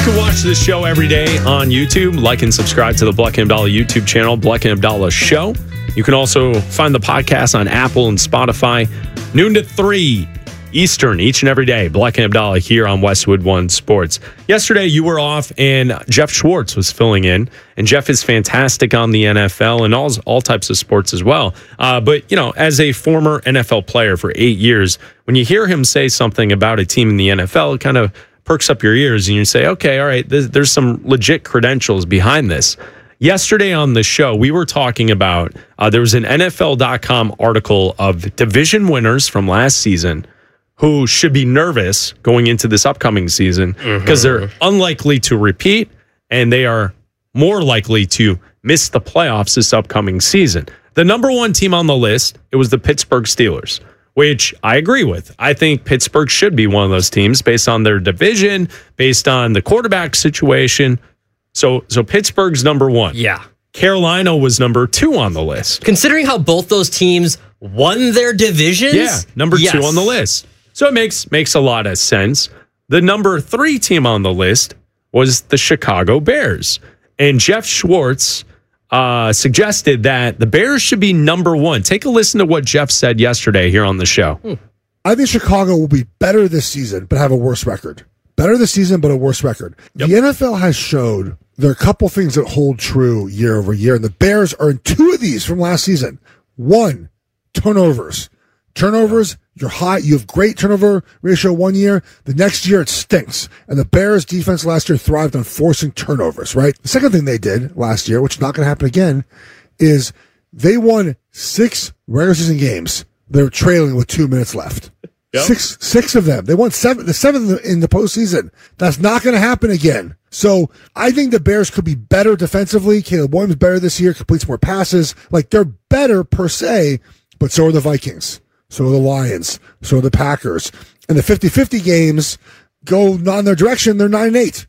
You can watch this show every day on YouTube. Like and subscribe to the Bleck and Abdallah YouTube channel, Bleck and Abdallah Show. You can also find the podcast on Apple and Spotify, noon to 3 Eastern each and every day. Bleck and Abdallah here on Westwood One Sports. Yesterday, you were off, and Jeff Schwartz was filling in. And Jeff is fantastic on the NFL and all types of sports as well. But, you know, as a former NFL player for 8 years, when you hear him say something about a team in the NFL, it kind of perks up your ears and you say, okay, all right, there's some legit credentials behind this. Yesterday on the show, we were talking about, there was an NFL.com article of division winners from last season who should be nervous going into this upcoming season because they're unlikely to repeat and they are more likely to miss the playoffs this upcoming season. The number one team on the list, it was the Pittsburgh Steelers, which I agree with. I think Pittsburgh should be one of those teams based on their division, based on the quarterback situation. So Pittsburgh's number one. Yeah. Carolina was number 2 on the list. Considering how both those teams won their divisions? Yeah, number 2 on the list. So it makes a lot of sense. The number 3 team on the list was the Chicago Bears. And Jeff Schwartz suggested that the Bears should be number 1. Take a listen to what Jeff said yesterday here on the show. I think Chicago will be better this season, but have a worse record. Better this season, but a worse record. Yep. The NFL has showed there are a couple things that hold true year over year, and the Bears are in 2 of these from last season. 1, turnovers. Turnovers, you're high. You have great turnover ratio 1 year. The next year, it stinks. And the Bears' defense last year thrived on forcing turnovers, right? The second thing they did last year, which is not going to happen again, is they won 6 regular season games. They were trailing with 2 minutes left. Yep. Six of them. They won 7, the 7th in the postseason. That's not going to happen again. So I think the Bears could be better defensively. Caleb Williams better this year, completes more passes. Like, they're better per se, but so are the Vikings. So are the Lions. So are the Packers. And the 50-50 games go not in their direction. They're 9-8.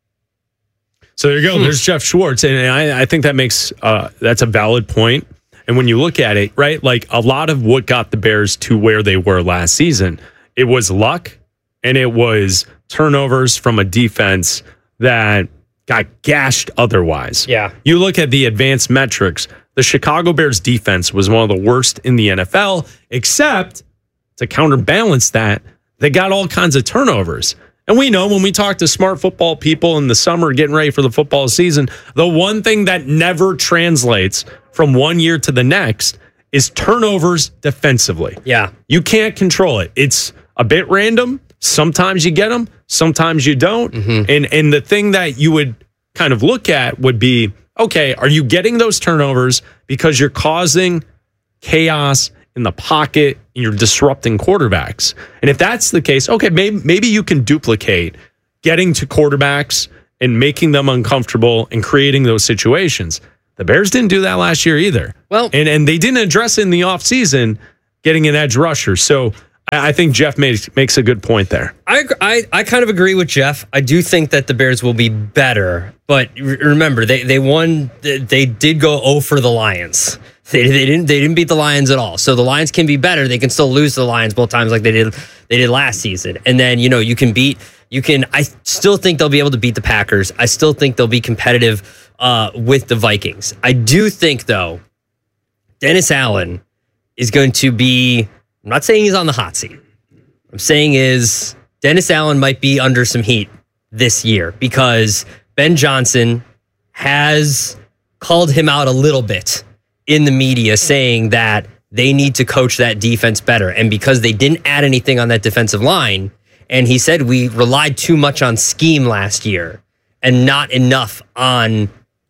So there you go. There's Jeff Schwartz. And I think that makes that's a valid point. And when you look at it, right, like a lot of what got the Bears to where they were last season, it was luck and it was turnovers from a defense that got gashed otherwise. Yeah. You look at the advanced metrics, the Chicago Bears defense was one of the worst in the NFL, except to counterbalance that, they got all kinds of turnovers. And we know when we talk to smart football people in the summer getting ready for the football season, the one thing that never translates from one year to the next is turnovers defensively. Yeah. You can't control it. It's a bit random. Sometimes you get them, sometimes you don't. And the thing that you would kind of look at would be, okay, are you getting those turnovers because you're causing chaos in the pocket and you're disrupting quarterbacks? And if that's the case, okay, maybe you can duplicate getting to quarterbacks and making them uncomfortable and creating those situations. The Bears didn't do that last year either. Well, and they didn't address it in the offseason getting an edge rusher. So I think Jeff makes a good point there. I kind of agree with Jeff. I do think that the Bears will be better, but remember they won. They did go 0 for the Lions. They didn't beat the Lions at all. So the Lions can be better. They can still lose to the Lions both times like they did last season. And then I still think they'll be able to beat the Packers. I still think they'll be competitive with the Vikings. I do think though, Dennis Allen is going to be, I'm not saying he's on the hot seat. What I'm saying is Dennis Allen might be under some heat this year because Ben Johnson has called him out a little bit in the media, saying that they need to coach that defense better. And because they didn't add anything on that defensive line, and he said we relied too much on scheme last year and not enough on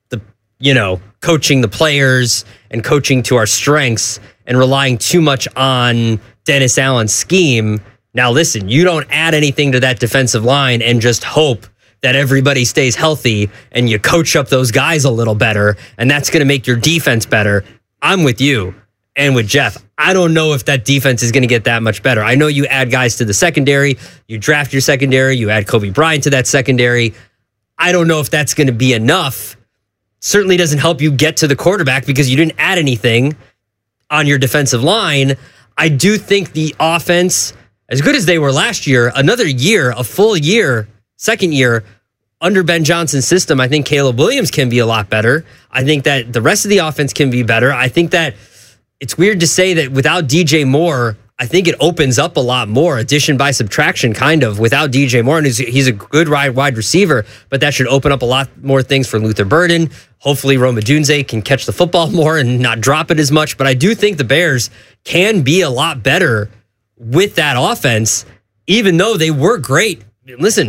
coaching the players and coaching to our strengths and relying too much on Dennis Allen's scheme. Now, listen, you don't add anything to that defensive line and just hope that everybody stays healthy and you coach up those guys a little better, and that's going to make your defense better. I'm with you and with Jeff. I don't know if that defense is going to get that much better. I know you add guys to the secondary, you draft your secondary, you add Kobe Bryant to that secondary. I don't know if that's going to be enough. Certainly doesn't help you get to the quarterback because you didn't add anything on your defensive line. I do think the offense, as good as they were last year, another year, a full year, second year, under Ben Johnson's system, I think Caleb Williams can be a lot better. I think that the rest of the offense can be better. I think that it's weird to say that without DJ Moore, I think it opens up a lot more, addition by subtraction, kind of, without DJ Moore. And he's a good wide receiver, but that should open up a lot more things for Luther Burden. Hopefully, Rome Odunze can catch the football more and not drop it as much. But I do think the Bears can be a lot better with that offense, even though they were great. Listen,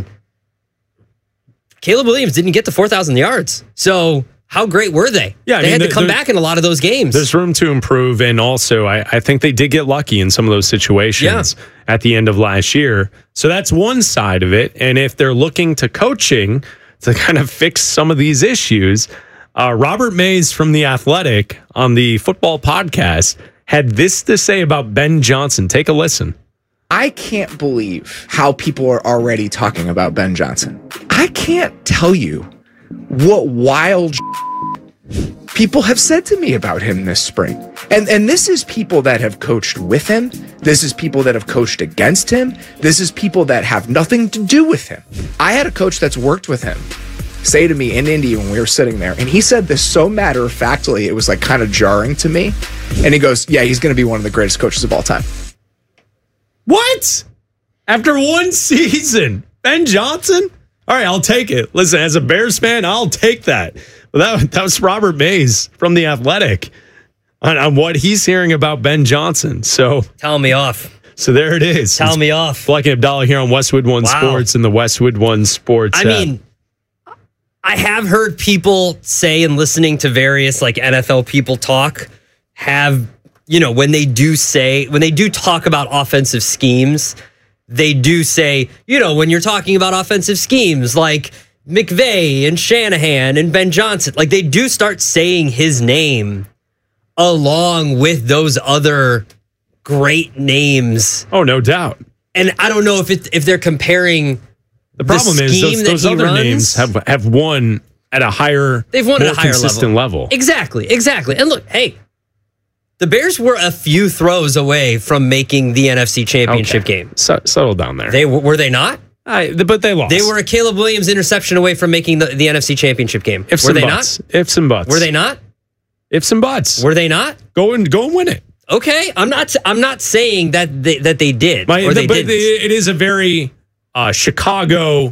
Caleb Williams didn't get to 4,000 yards. So how great were they? Yeah, they had to come back in a lot of those games. There's room to improve. And also, I think they did get lucky in some of those situations at the end of last year. So that's one side of it. And if they're looking to coaching to kind of fix some of these issues, Robert Mays from The Athletic on the football podcast had this to say about Ben Johnson. Take a listen. I can't believe how people are already talking about Ben Johnson. I can't tell you what wild people have said to me about him this spring. And this is people that have coached with him. This is people that have coached against him. This is people that have nothing to do with him. I had a coach that's worked with him say to me in Indy when we were sitting there, and he said this so matter-of-factly, it was like kind of jarring to me. And he goes, yeah, he's going to be one of the greatest coaches of all time. What? After one season, Ben Johnson? All right, I'll take it. Listen, as a Bears fan, I'll take that. Well, that was Robert Mays from The Athletic on what he's hearing about Ben Johnson. So tell me off. So there it is. Tell me off. Black and Abdallah here on Westwood One Sports and the Westwood One Sports app. I mean, I have heard people say, and listening to various like NFL people talk, when they do talk about offensive schemes, they do say, when you're talking about offensive schemes like McVay and Shanahan and Ben Johnson, like they do start saying his name along with those other great names. Oh, no doubt. And I don't know if they're comparing. The problem is those other names have won at a higher, they've won more at a higher consistent level. Exactly. And look, hey, the Bears were a few throws away from making the NFC Championship game. Settle down there. Were they not? But they lost. They were a Caleb Williams interception away from making the NFC Championship game. Ifs were and they buts. not? Ifs and buts. Were they not? Ifs and buts. Were they not? Go and win it. Okay, I'm not saying that they did or they didn't. It is a very Chicago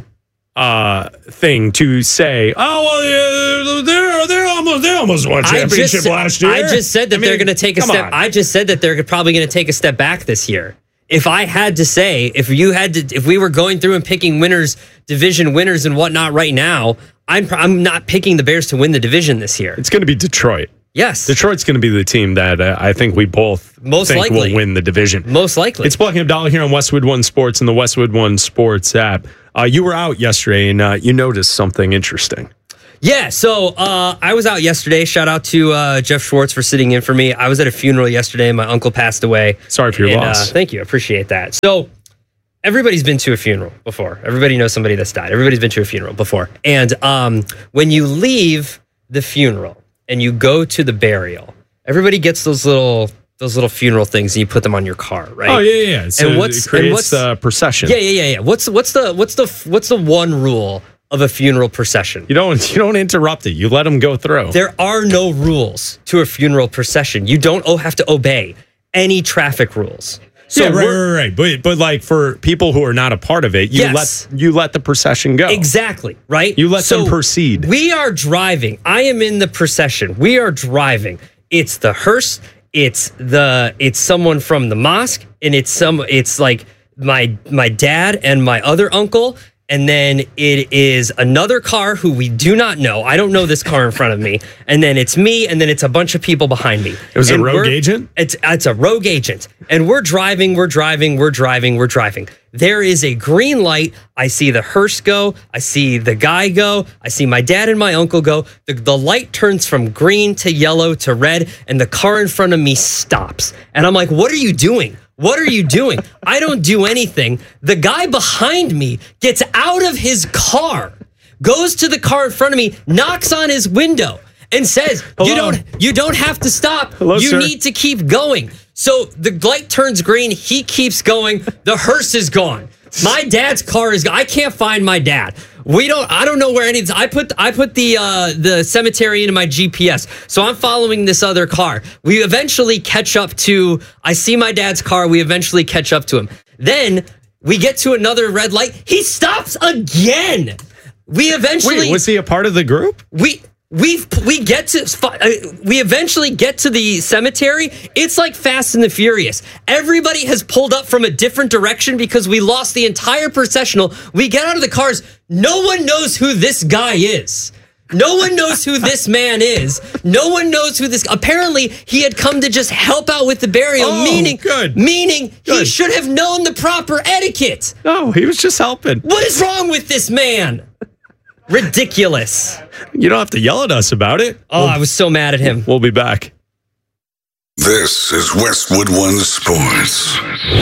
thing to say. Oh well, they almost won a championship last year. I just said that they're going to take a step. I just said that they're probably going to take a step back this year. If I had to say, if we were going through and picking winners, division winners and whatnot right now, I'm not picking the Bears to win the division this year. It's going to be Detroit. Yes. Detroit's going to be the team that I think we both will win the division. Most likely. It's Black and Abdallah here on Westwood One Sports and the Westwood One Sports app. You were out yesterday and you noticed something interesting. Yeah, so I was out yesterday. Shout out to Jeff Schwartz for sitting in for me. I was at a funeral yesterday. My uncle passed away. Sorry for your loss. Thank you. I appreciate that. So everybody's been to a funeral before. Everybody knows somebody that's died. Everybody's been to a funeral before. And when you leave the funeral and you go to the burial, everybody gets those little funeral things and you put them on your car, right? Oh yeah. So it creates the procession. Yeah. What's the one rule of a funeral procession? You don't interrupt it. You let them go through. There are no rules to a funeral procession. You don't have to obey any traffic rules. So right. But like for people who are not a part of it, you let the procession go. Exactly, right? You let them proceed. We are driving. I am in the procession. We are driving. It's the hearse. It's someone from the mosque, and it's like my dad and my other uncle. And then it is another car who we do not know. I don't know this car in front of me. And then it's me, and then it's a bunch of people behind me. It was a rogue agent? It's a rogue agent. And we're driving. There is a green light. I see the hearse go. I see the guy go. I see my dad and my uncle go. The light turns from green to yellow to red, and the car in front of me stops. And I'm like, what are you doing? What are you doing? I don't do anything. The guy behind me gets out of his car, goes to the car in front of me, knocks on his window, and says, you don't have to stop. Hello, you sir. need to keep going. So the light turns green. He keeps going. The hearse is gone. My dad's car is gone. I can't find my dad. I don't know where any. I put the cemetery into my GPS, so I'm following this other car. We eventually catch up to. I see my dad's car. We eventually catch up to him. Then we get to another red light. He stops again. We eventually. Wait, was he a part of the group? We eventually get to the cemetery. It's like Fast and the Furious. Everybody has pulled up from a different direction because we lost the entire processional. We get out of the cars. No one knows who this guy is. No one knows who this man is. No one knows who this. Apparently, he had come to just help out with the burial. Meaning he should have known the proper etiquette. No, he was just helping. What is wrong with this man? Ridiculous. You don't have to yell at us about it. Oh, I was so mad at him. We'll be back. This is Westwood One Sports.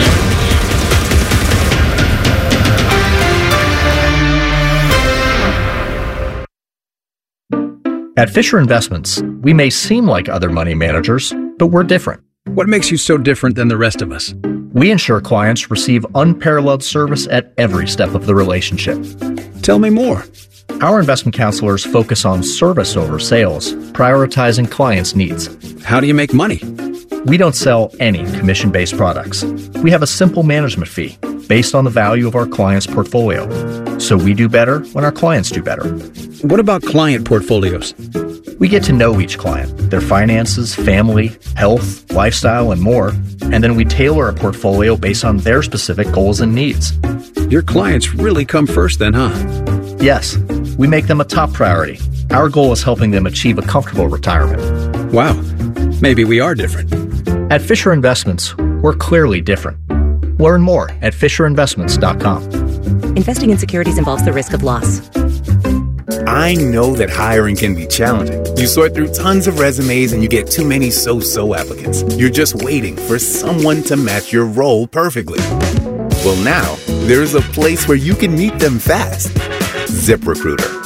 At Fisher Investments, we may seem like other money managers, but we're different. What makes you so different than the rest of us? We ensure clients receive unparalleled service at every step of the relationship. Tell me more. Our investment counselors focus on service over sales, prioritizing clients' needs. How do you make money? We don't sell any commission-based products. We have a simple management fee based on the value of our clients' portfolio. So we do better when our clients do better. What about client portfolios? We get to know each client, their finances, family, health, lifestyle, and more, and then we tailor a portfolio based on their specific goals and needs. Your clients really come first then, huh? Yes, we make them a top priority. Our goal is helping them achieve a comfortable retirement. Wow, maybe we are different. At Fisher Investments, we're clearly different. Learn more at FisherInvestments.com. Investing in securities involves the risk of loss. I know that hiring can be challenging. You sort through tons of resumes and you get too many so-so applicants. You're just waiting for someone to match your role perfectly. Well, now, there's a place where you can meet them fast. ZipRecruiter.